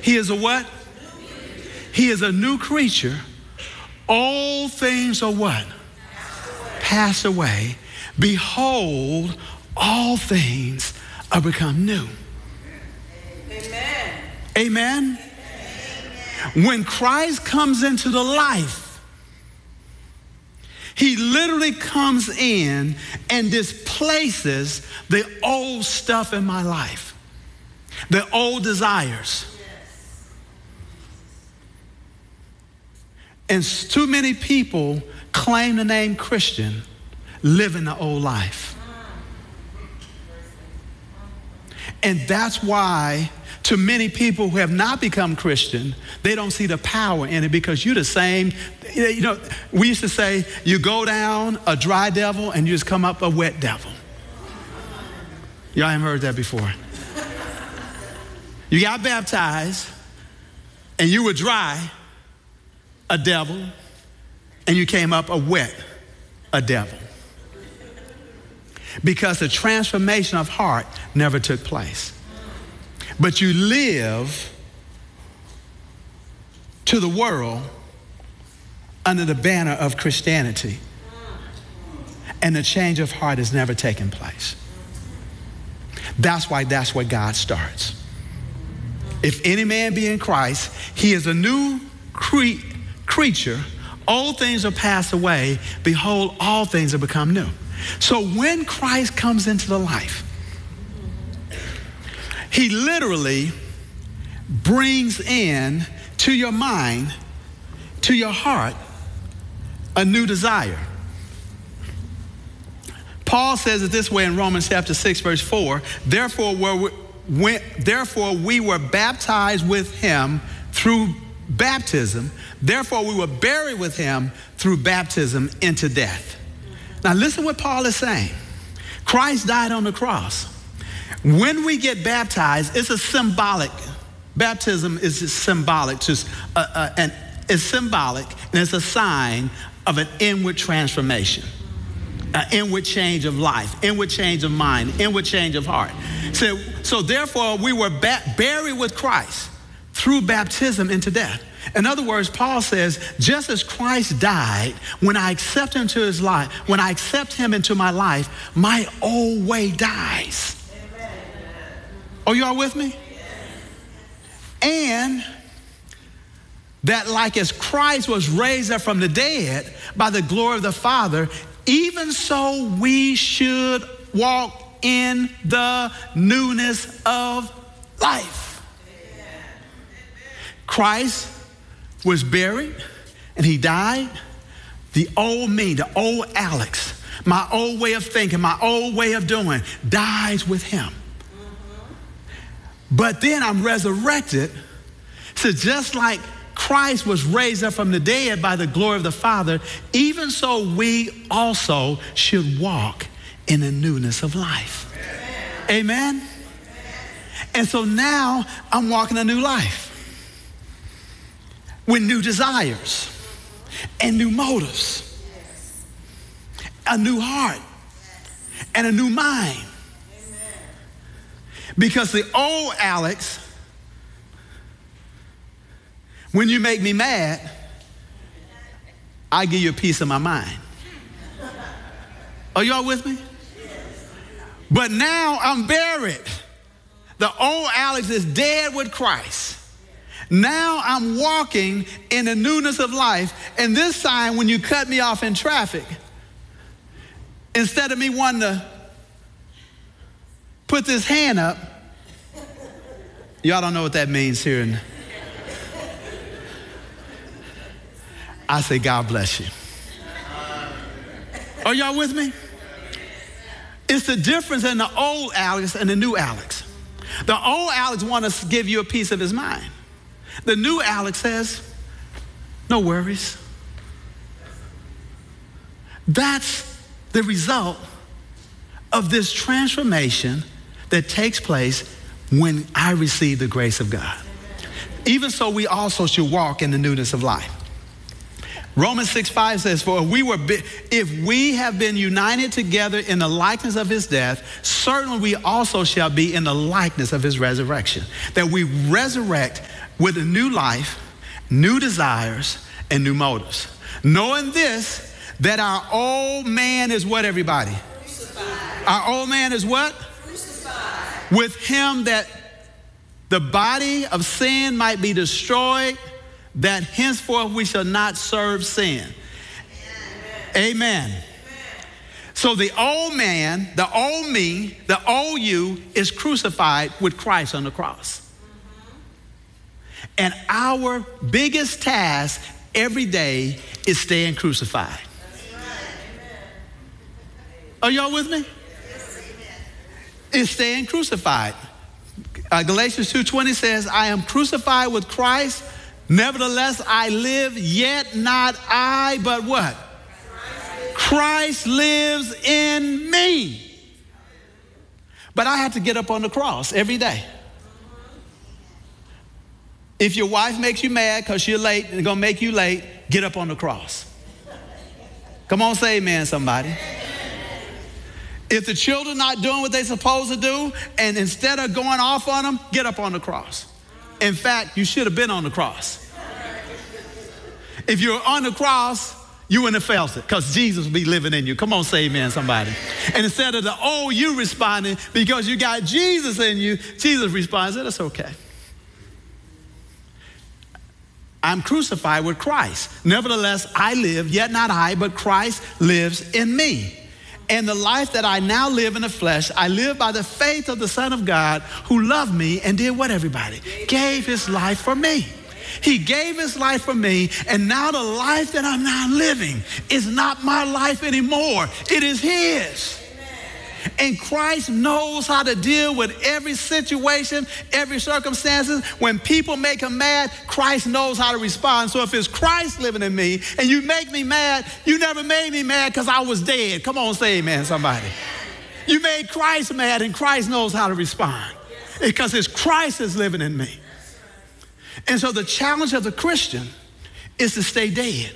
He is a what? He is a new creature. All things are what? Pass away. Behold, all things are become new. Amen. Amen. When Christ comes into the life, he literally comes in and displaces the old stuff in my life, the old desires. And too many people claim the name Christian, living the old life. And that's why to many people who have not become Christian, they don't see the power in it, because you're the same. You know, we used to say you go down a dry devil and you just come up a wet devil. Y'all haven't heard that before. You got baptized and you were dry, a devil, and you came up a devil. Because the transformation of heart never took place. But you live to the world under the banner of Christianity, and the change of heart has never taken place. That's why that's where God starts. If any man be in Christ, he is a new creature. Old things are passed away. Behold, all things have become new. So when Christ comes into the life, he literally brings in to your mind, to your heart, a new desire. Paul says it this way in Romans chapter 6, verse 4, therefore we were baptized with him through baptism. Therefore we were buried with him through baptism into death. Now listen what Paul is saying. Christ died on the cross. When we get baptized, it's a symbolic. Baptism is just symbolic. It's symbolic, and it's a sign of an inward transformation, an inward change of life, inward change of mind, inward change of heart. So therefore, we were buried with Christ through baptism into death. In other words, Paul says, just as Christ died, when I accept him to his life, when I accept him into my life, my old way dies. Amen. Are you all with me? And that like as Christ was raised up from the dead by the glory of the Father, even so we should walk in the newness of life. Amen. Christ was buried and he died. The old me, the old Alex, my old way of thinking, my old way of doing dies with him. But then I'm resurrected. So just like Christ was raised up from the dead by the glory of the Father, even so we also should walk in the newness of life. Amen? Amen? And so now I'm walking a new life with new desires and new motives, a new heart and a new mind. Because the old Alex, when you make me mad, I give you a piece of my mind. Are y'all with me? But now I'm buried. The old Alex is dead with Christ. Now I'm walking in the newness of life. And this time when you cut me off in traffic, instead of me wanting to put this hand up, y'all don't know what that means here. I say, God bless you. Are y'all with me? It's the difference in the old Alex and the new Alex. The old Alex wants to give you a piece of his mind. The new Alex says, no worries. That's the result of this transformation that takes place when I receive the grace of God. Even so, we also should walk in the newness of life. Romans 6:5 says, for if we have been united together in the likeness of his death, certainly we also shall be in the likeness of his resurrection. That we resurrect with a new life, new desires, and new motives. Knowing this, that our old man is what, everybody? Crucified. Our old man is what? Crucified. With him, that the body of sin might be destroyed, that henceforth we shall not serve sin. Amen. Amen. So the old man, the old me, the old you is crucified with Christ on the cross. And our biggest task every day is staying crucified. Are y'all with me? Is staying crucified. Galatians 2:20 says, I am crucified with Christ. Nevertheless, I live, yet not I, but what? Christ lives in me. But I have to get up on the cross every day. If your wife makes you mad because you're late and going to make you late, get up on the cross. Come on, say amen, somebody. If the children not doing what they're supposed to do, and instead of going off on them, get up on the cross. In fact, you should have been on the cross. If you're on the cross, you wouldn't have felt it, because Jesus will be living in you. Come on, say amen, somebody. And instead of the old you responding, because you got Jesus in you, Jesus responds, that's okay. I'm crucified with Christ. Nevertheless, I live, yet not I, but Christ lives in me. And the life that I now live in the flesh, I live by the faith of the Son of God, who loved me and did what, everybody? Gave his life for me. He gave his life for me, and now the life that I'm now living is not my life anymore. It is his. And Christ knows how to deal with every situation, every circumstances. When people make him mad, Christ knows how to respond. So if it's Christ living in me and you make me mad, you never made me mad because I was dead. Come on, say amen, somebody. You made Christ mad, and Christ knows how to respond because it's Christ is living in me. And so the challenge of the Christian is to stay dead.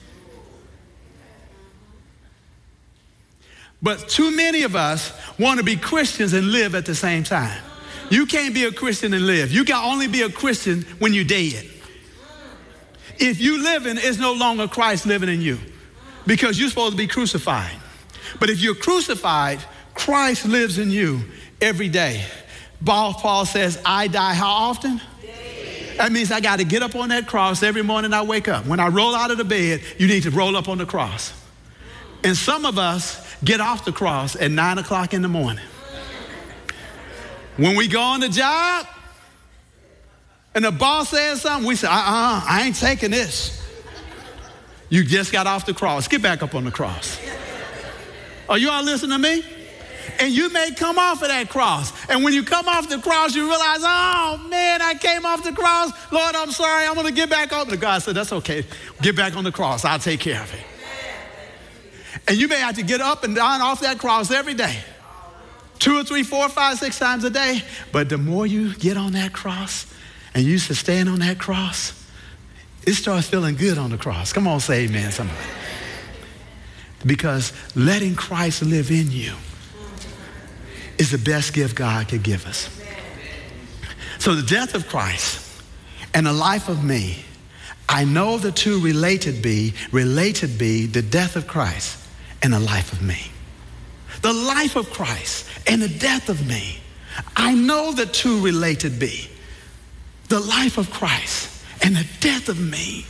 But too many of us want to be Christians and live at the same time. You can't be a Christian and live. You can only be a Christian when you're dead. If you living, it's no longer Christ living in you, because you're supposed to be crucified. But if you're crucified, Christ lives in you every day. Paul says, I die how often? That means I got to get up on that cross every morning I wake up. When I roll out of the bed, you need to roll up on the cross. And some of us get off the cross at 9 o'clock in the morning. When we go on the job and the boss says something, we say, I ain't taking this. You just got off the cross. Get back up on the cross. Are you all listening to me? And you may come off of that cross. And when you come off the cross, you realize, oh, man, I came off the cross. Lord, I'm sorry. I'm going to get back up. And God said, that's okay. Get back on the cross. I'll take care of it. And you may have to get up and down off that cross every day. 2 or 3, 4, 5, 6 times a day. But the more you get on that cross and you sustain on that cross, it starts feeling good on the cross. Come on, say amen, somebody. Because letting Christ live in you is the best gift God could give us. So the death of Christ and the life of me, I know the two related be the death of Christ and the life of me. The life of Christ and the death of me, I know the two related be the life of Christ and the death of me.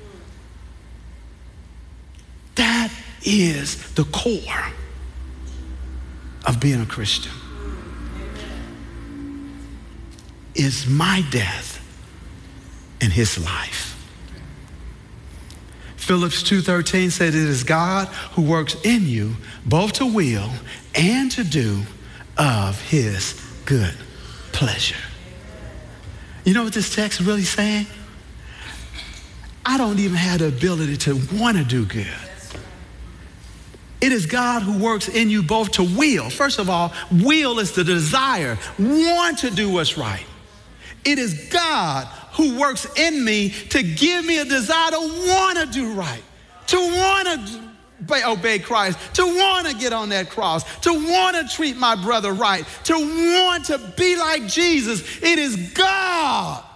That is the core of being a Christian. Is my death and his life. Philippians 2:13 said, it is God who works in you both to will and to do of his good pleasure. You know what this text is really saying? I don't even have the ability to want to do good. It is God who works in you both to will. First of all, will is the desire, want to do what's right. It is God who works in me to give me a desire to want to do right, to want to obey Christ, to want to get on that cross, to want to treat my brother right, to want to be like Jesus. It is God